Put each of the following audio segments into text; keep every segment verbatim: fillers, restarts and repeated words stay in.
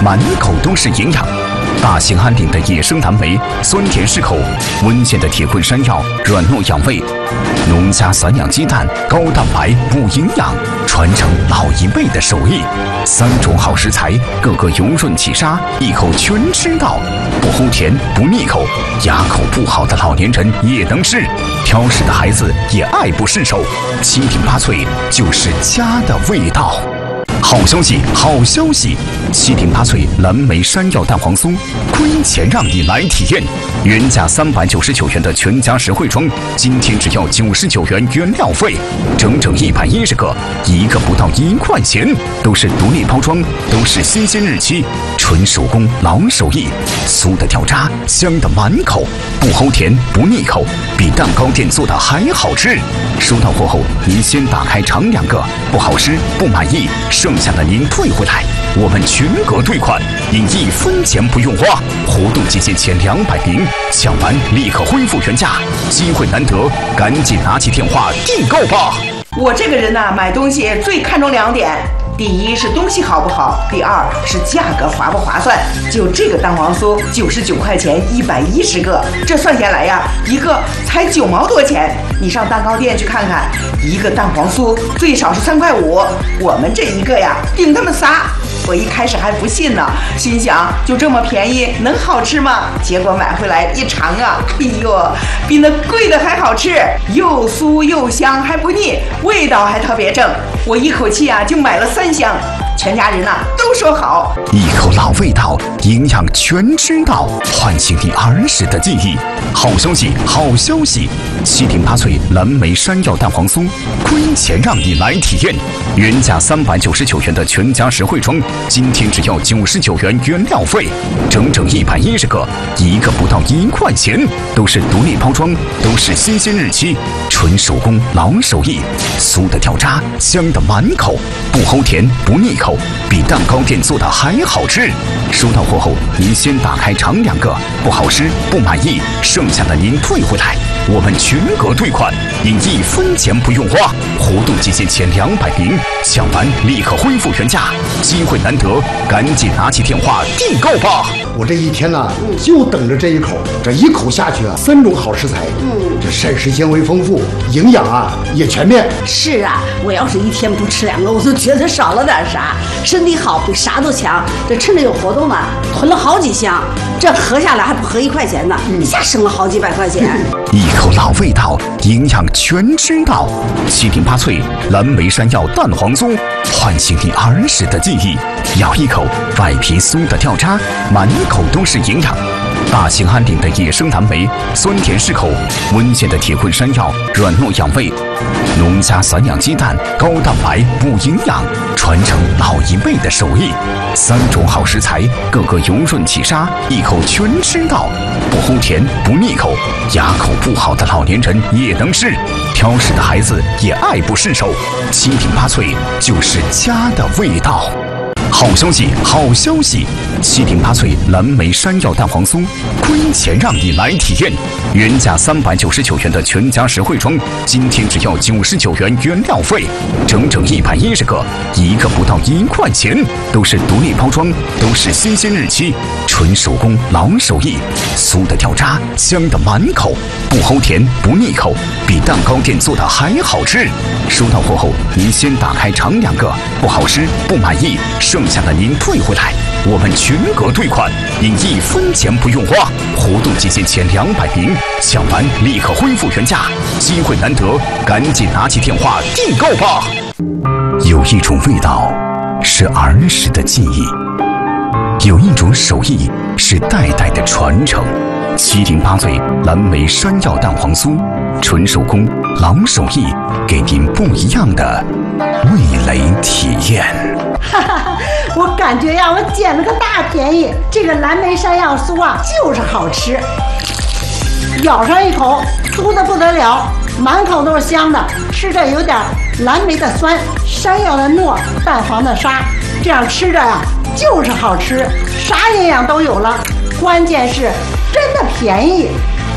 满口都是营养。大兴安岭的野生蓝莓，酸甜适口；温县的铁棍山药，软糯养胃；农家散养鸡蛋，高蛋白补营养，传承老一辈的手艺。三种好食材，个个油润起沙，一口全吃到，不齁甜不腻口，牙口不好的老年人也能吃，挑食的孩子也爱不释手。七顶八脆就是家的味道。好消息，好消息！七顶八脆蓝莓山药蛋黄酥，亏钱让你来体验。原价三百九十九元的全家实惠装，今天只要九十九元原料费，整整一百一十个，一个不到一块钱，都是独立包装，都是新鲜日期，纯手工老手艺，酥的掉渣，香的满口，不齁甜不腻口，比蛋糕店做的还好吃。收到货后，您先打开尝两个，不好吃不满意，剩下的您退回来，我们全额退款，您一分钱不用花。活动期间前两百名，抢完立刻恢复原价，机会难得，赶紧拿起电话订购吧。 我这个人呢、啊，买东西最看重两点。第一是东西好不好，第二是价格划不划算。就这个蛋黄酥，九十九块钱一百一十个，这算下来呀，一个才九毛多钱。你上蛋糕店去看看，一个蛋黄酥最少是三块五，我们这一个呀，顶他们仨。我一开始还不信呢，心想就这么便宜，能好吃吗？结果买回来一尝啊，哎呦，比那贵的还好吃，又酥又香，还不腻，味道还特别正。我一口气啊就买了三箱，全家人呐、啊、都说好。 一口老味道，营养全知道，唤醒你儿时的记忆。好消息，好消息！七顶八脆蓝莓山药蛋黄酥，亏钱让你来体验。原价三百九十九元的全家实惠装，今天只要九十九元原料费，整整一百一十个，一个不到一块钱，都是独立包装，都是新鲜日期，纯手工老手艺，酥的掉渣，香的满口，不齁甜不腻口，比蛋糕店做的还好吃。收到货后，您先打开尝两个，不好吃不满意，剩下的您退回来，我们全额退款，您一分钱不用花。活动期间前两百名，抢完立刻恢复原价，机会难得，赶紧拿起电话订购吧。 我这一天呢、啊，就等着这一口，这一口下去啊，三种好食材，嗯，这膳食纤维丰富，营养啊也全面。 是啊，我要是一天不吃两个，我都觉得少了点啥，身体好比啥都强。这趁着有活动呢，囤了好几箱，这合下来还不合一块钱呢，嗯、一下省了好几百块钱。 一口老味道，营养全知道。七顶八脆蓝莓山药蛋黄酥，唤醒你儿时的记忆。咬一口，外皮酥的掉渣，满口都是营养。大兴安岭的野生蓝莓，酸甜适口；温县的铁棍山药，软糯养胃；农家散养鸡蛋，高蛋白补营养，传承老一辈的手艺。三种好食材，个个油润起沙，一口全吃到，不齁甜不腻口，牙口不好的老年人也能吃，挑食的孩子也爱不释手。七顶八脆就是家的味道。好消息，好消息！七顶八脆蓝莓山药蛋黄酥，亏钱让你来体验。原价三百九十九元的全家实惠装，今天只要九十九元原料费，整整一百一十个，一个不到一块钱，都是独立包装，都是新鲜日期，纯手工老手艺，酥的掉渣，香的满口，不齁甜不腻口，比蛋糕店做的还好吃。收到货后，您先打开尝两个，不好吃不满意，剩下的您退回来，我们全额退款，您一分钱不用花。活动期间前两百名，抢完立刻恢复原价，机会难得，赶紧拿起电话订购吧。有一种味道是儿时的记忆，有一种手艺是代代的传承。七顶八脆蓝莓山药蛋黄酥，纯手工老手艺，给您不一样的味蕾体验。 哈哈，我感觉呀，我捡了个大便宜。这个蓝莓山药酥啊，就是好吃，咬上一口，酥的不得了，满口都是香的，吃着有点蓝莓的酸，山药的糯，蛋黄的沙，这样吃着呀，就是好吃，啥营养都有了，关键是真的便宜。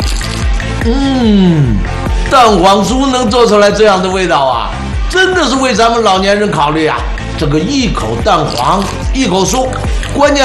嗯，蛋黄酥能做出来这样的味道啊，真的是为咱们老年人考虑啊。这个一口蛋黄，一口酥，关键